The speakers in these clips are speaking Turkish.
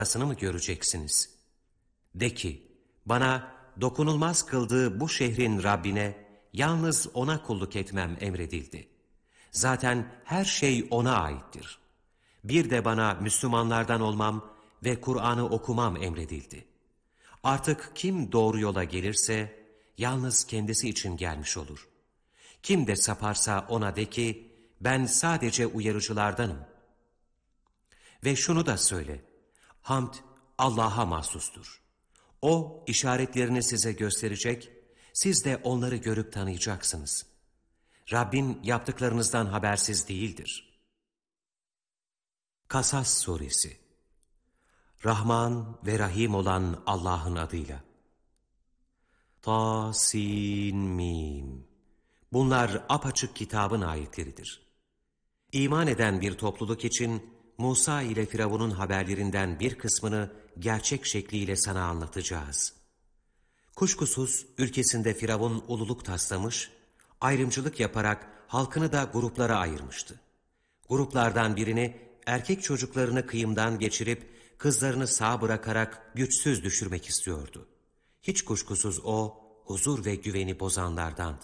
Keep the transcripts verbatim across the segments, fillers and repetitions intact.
Nasıl mı göreceksiniz? De ki, bana dokunulmaz kıldığı bu şehrin Rabbine yalnız ona kulluk etmem emredildi. Zaten her şey ona aittir. Bir de bana Müslümanlardan olmam ve Kur'an'ı okumam emredildi. Artık kim doğru yola gelirse yalnız kendisi için gelmiş olur. Kim de saparsa ona de ki, ben sadece uyarıcılardanım. Ve şunu da söyle, hamd Allah'a mahsustur. O işaretlerini size gösterecek, siz de onları görüp tanıyacaksınız. Rabbin yaptıklarınızdan habersiz değildir. Kasas Suresi. Rahman ve Rahim olan Allah'ın adıyla. Ta, sin, mim. Bunlar apaçık kitabın ayetleridir. İman eden bir topluluk için Musa ile Firavun'un haberlerinden bir kısmını gerçek şekliyle sana anlatacağız. Kuşkusuz ülkesinde Firavun ululuk taslamış, ayrımcılık yaparak halkını da gruplara ayırmıştı. Gruplardan birini erkek çocuklarını kıyımdan geçirip kızlarını sağ bırakarak güçsüz düşürmek istiyordu. Hiç kuşkusuz o, huzur ve güveni bozanlardandı.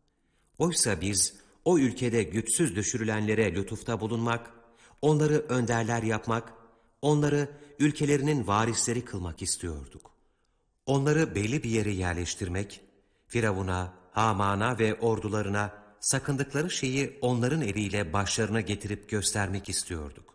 Oysa biz o ülkede güçsüz düşürülenlere lütufta bulunmak, onları önderler yapmak, onları ülkelerinin varisleri kılmak istiyorduk. Onları belli bir yere yerleştirmek, Firavun'a, Haman'a ve ordularına sakındıkları şeyi onların eliyle başlarına getirip göstermek istiyorduk.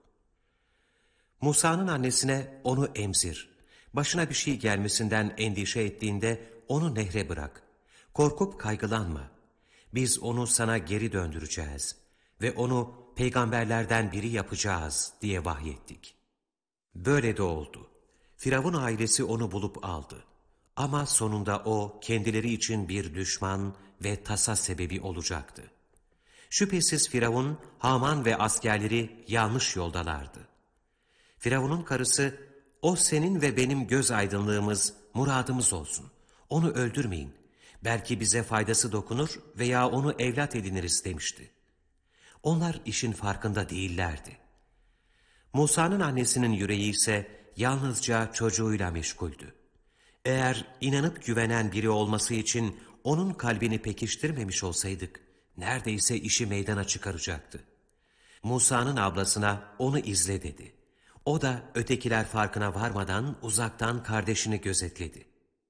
Musa'nın annesine onu emzir, başına bir şey gelmesinden endişe ettiğinde onu nehre bırak, korkup kaygılanma. Biz onu sana geri döndüreceğiz ve onu peygamberlerden biri yapacağız diye vahyettik. Böyle de oldu. Firavun ailesi onu bulup aldı. Ama sonunda o kendileri için bir düşman ve tasa sebebi olacaktı. Şüphesiz Firavun, Haman ve askerleri yanlış yoldalardı. Firavun'un karısı, o senin ve benim göz aydınlığımız, muradımız olsun. Onu öldürmeyin. Belki bize faydası dokunur veya onu evlat ediniriz demişti. Onlar işin farkında değillerdi. Musa'nın annesinin yüreği ise yalnızca çocuğuyla meşguldü. Eğer inanıp güvenen biri olması için onun kalbini pekiştirmemiş olsaydık, neredeyse işi meydana çıkaracaktı. Musa'nın ablasına onu izle dedi. O da ötekiler farkına varmadan uzaktan kardeşini gözetledi.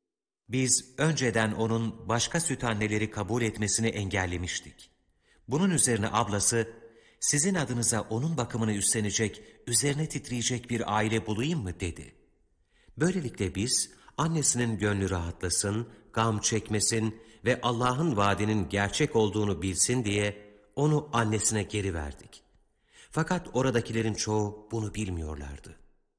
Biz önceden onun başka süt anneleri kabul etmesini engellemiştik. Bunun üzerine ablası, sizin adınıza onun bakımını üstlenecek, üzerine titreyecek bir aile bulayım mı dedi. Böylelikle biz annesinin gönlü rahatlasın, gam çekmesin ve Allah'ın vaadinin gerçek olduğunu bilsin diye onu annesine geri verdik. Fakat oradakilerin çoğu bunu bilmiyorlardı.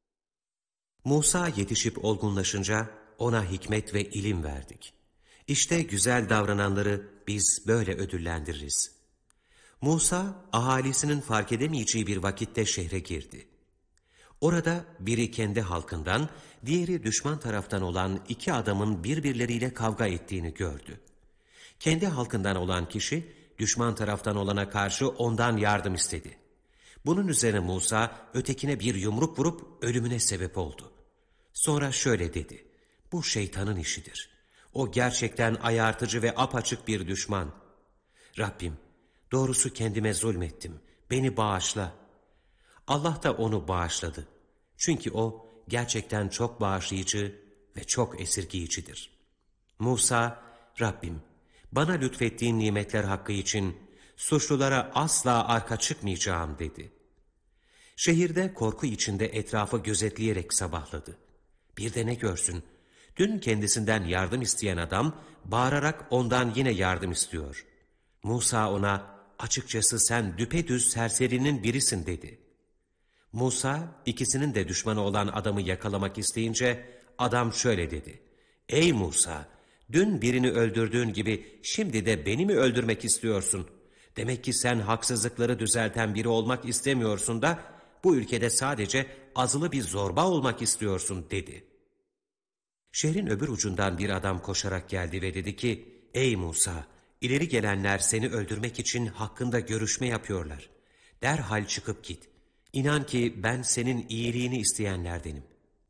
Musa yetişip olgunlaşınca ona hikmet ve ilim verdik. İşte güzel davrananları biz böyle ödüllendiririz. Musa ahalisinin fark edemeyeceği bir vakitte şehre girdi. Orada biri kendi halkından, diğeri düşman taraftan olan iki adamın birbirleriyle kavga ettiğini gördü. Kendi halkından olan kişi düşman taraftan olana karşı ondan yardım istedi. Bunun üzerine Musa ötekine bir yumruk vurup ölümüne sebep oldu. Sonra şöyle dedi: bu şeytanın işidir. O gerçekten ayartıcı ve apaçık bir düşman. Rabbim, doğrusu kendime zulmettim. Beni bağışla. Allah da onu bağışladı. Çünkü o gerçekten çok bağışlayıcı ve çok esirgiyicidir. Musa, Rabbim, bana lütfettiğin nimetler hakkı için suçlulara asla arka çıkmayacağım dedi. Şehirde korku içinde etrafı gözetleyerek sabahladı. Bir de ne görsün, dün kendisinden yardım isteyen adam bağırarak ondan yine yardım istiyor. Musa ona, açıkçası sen düpedüz serserinin birisin dedi. Musa ikisinin de düşmanı olan adamı yakalamak isteyince adam şöyle dedi: ey Musa, dün birini öldürdüğün gibi şimdi de beni mi öldürmek istiyorsun? Demek ki sen haksızlıkları düzelten biri olmak istemiyorsun da bu ülkede sadece azılı bir zorba olmak istiyorsun dedi. Şehrin öbür ucundan bir adam koşarak geldi ve dedi ki, ey Musa, ileri gelenler seni öldürmek için hakkında görüşme yapıyorlar. Derhal çıkıp git. İnan ki ben senin iyiliğini isteyenlerdenim.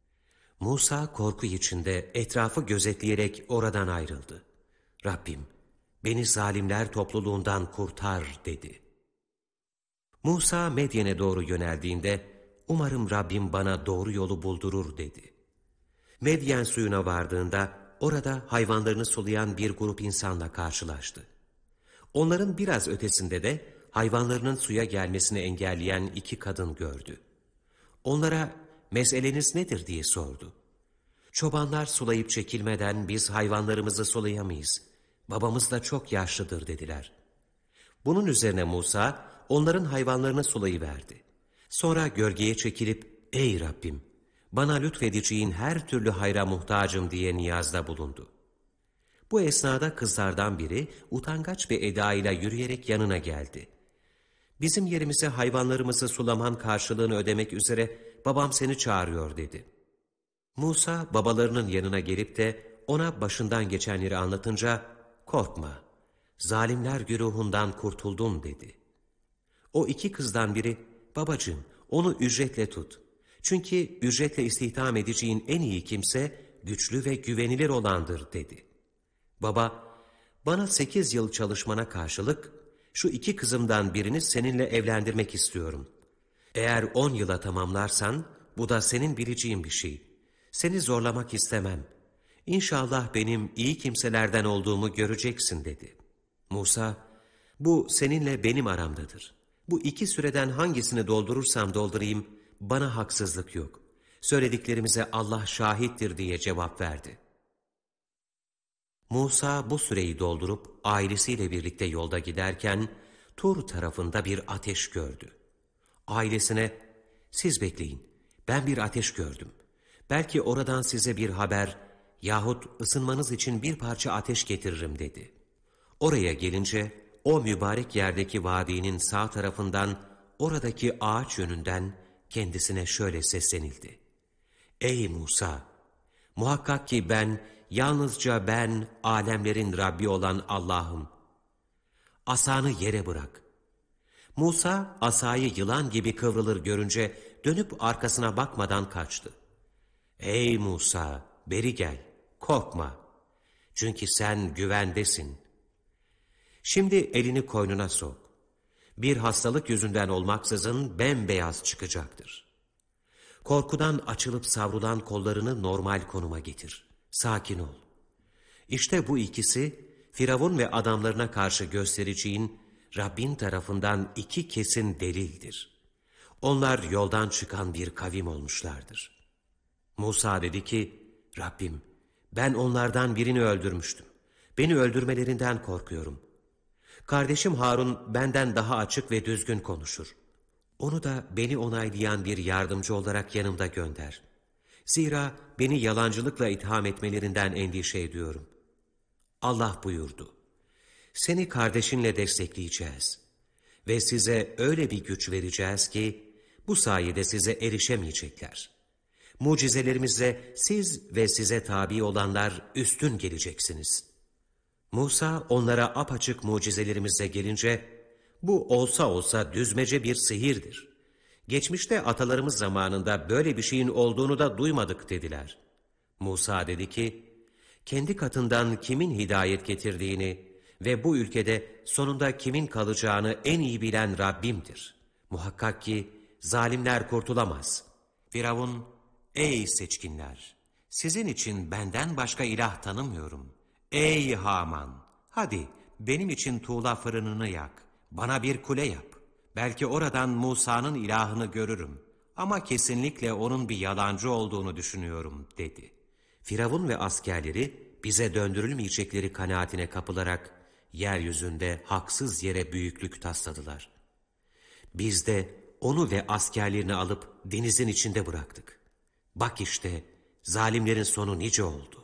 Musa korku içinde etrafı gözetleyerek oradan ayrıldı. Rabbim, beni zalimler topluluğundan kurtar dedi. Musa Medyen'e doğru yöneldiğinde, umarım Rabbim bana doğru yolu buldurur dedi. Medyen suyuna vardığında, orada hayvanlarını sulayan bir grup insanla karşılaştı. Onların biraz ötesinde de hayvanlarının suya gelmesini engelleyen iki kadın gördü. Onlara meseleniz nedir diye sordu. Çobanlar sulayıp çekilmeden biz hayvanlarımızı sulayamayız. Babamız da çok yaşlıdır dediler. Bunun üzerine Musa onların hayvanlarını sulayıverdi. Sonra gölgeye çekilip ey Rabbim bana lütfedeceğin her türlü hayra muhtacım diye niyazda bulundu. Bu esnada kızlardan biri utangaç bir edayla yürüyerek yanına geldi. Bizim yerimize hayvanlarımızı sulaman karşılığını ödemek üzere babam seni çağırıyor dedi. Musa babalarının yanına gelip de ona başından geçenleri anlatınca korkma, zalimler güruhundan kurtuldun dedi. O iki kızdan biri babacığım onu ücretle tut. Çünkü ücretle istihdam edeceğin en iyi kimse güçlü ve güvenilir olandır dedi. Baba bana sekiz yıl çalışmana karşılık şu iki kızımdan birini seninle evlendirmek istiyorum. Eğer on yıla tamamlarsan bu da senin bileceğin bir şey. Seni zorlamak istemem. İnşallah benim iyi kimselerden olduğumu göreceksin dedi. Musa, bu seninle benim aramdadır. Bu iki süreden hangisini doldurursam doldurayım, bana haksızlık yok. Söylediklerimize Allah şahittir diye cevap verdi. Musa bu süreyi doldurup ailesiyle birlikte yolda giderken Tur tarafında bir ateş gördü. Ailesine, siz bekleyin, ben bir ateş gördüm. Belki oradan size bir haber yahut ısınmanız için bir parça ateş getiririm dedi. Oraya gelince o mübarek yerdeki vadinin sağ tarafından oradaki ağaç yönünden kendisine şöyle seslenildi. Ey Musa! Muhakkak ki ben, yalnızca ben alemlerin Rabbi olan Allah'ım. Asanı yere bırak. Musa asayı yılan gibi kıvrılır görünce dönüp arkasına bakmadan kaçtı. Ey Musa! Beri gel, korkma. Çünkü sen güvendesin. Şimdi elini koynuna sok. Bir hastalık yüzünden olmaksızın bembeyaz çıkacaktır. Korkudan açılıp savrulan kollarını normal konuma getir. Sakin ol. İşte bu ikisi Firavun ve adamlarına karşı göstereceğin Rabbin tarafından iki kesin delildir. Onlar yoldan çıkan bir kavim olmuşlardır. Musa dedi ki, Rabbim ben onlardan birini öldürmüştüm. Beni öldürmelerinden korkuyorum. Kardeşim Harun benden daha açık ve düzgün konuşur. Onu da beni onaylayan bir yardımcı olarak yanımda gönder. Zira beni yalancılıkla itham etmelerinden endişe ediyorum. Allah buyurdu. Seni kardeşinle destekleyeceğiz. Ve size öyle bir güç vereceğiz ki bu sayede size erişemeyecekler. Mucizelerimizle siz ve size tabi olanlar üstün geleceksiniz. Musa onlara apaçık mucizelerimizle gelince, bu olsa olsa düzmece bir sihirdir. Geçmişte atalarımız zamanında böyle bir şeyin olduğunu da duymadık dediler. Musa dedi ki, kendi katından kimin hidayet getirdiğini ve bu ülkede sonunda kimin kalacağını en iyi bilen Rabbimdir. Muhakkak ki zalimler kurtulamaz. Firavun, ey seçkinler! Sizin için benden başka ilah tanımıyorum. Ey Haman! Hadi benim için tuğla fırınını yak, bana bir kule yap. Belki oradan Musa'nın ilahını görürüm. Ama kesinlikle onun bir yalancı olduğunu düşünüyorum dedi. Firavun ve askerleri bize döndürülmeyecekleri kanaatine kapılarak yeryüzünde haksız yere büyüklük tasladılar. Biz de onu ve askerlerini alıp denizin içinde bıraktık. Bak işte zalimlerin sonu nice oldu.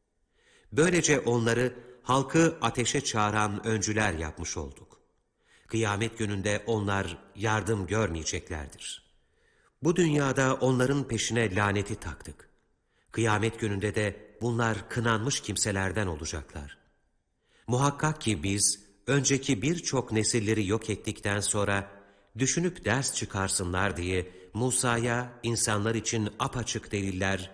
Böylece onları halkı ateşe çağıran öncüler yapmış olduk. Kıyamet gününde onlar yardım görmeyeceklerdir. Bu dünyada onların peşine laneti taktık. Kıyamet gününde de bunlar kınanmış kimselerden olacaklar. Muhakkak ki biz önceki birçok nesilleri yok ettikten sonra düşünüp ders çıkarsınlar diye Musa'ya insanlar için apaçık deliller